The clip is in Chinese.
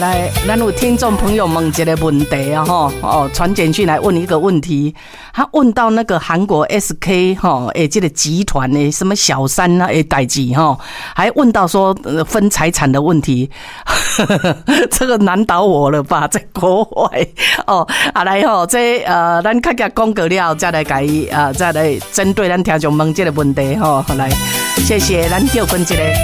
来，咱有听众朋友问一个问题啊，传简讯来问一个问题，他问到那个韩国 SK 这个集团的什么小三啊的代志还问到说分财产的问题，这个难倒我了吧，在国外来这咱较讲过了，再来再来针对咱听众问这个问题来，谢谢咱叫分一个。